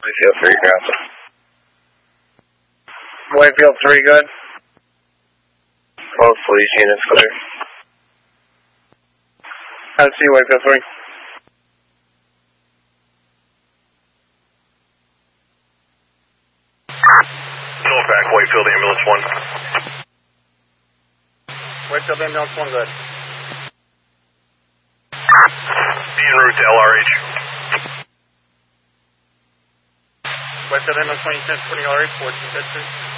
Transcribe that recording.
Whitefield 3, ground. Whitefield 3, good. Both police units clear. I see Whitefield 3. Back, Whitefield Ambulance 1. Whitefield Ambulance 1, good. Be en route to LRH. Whitefield Ambulance 26, 20 LRH, 42 Street.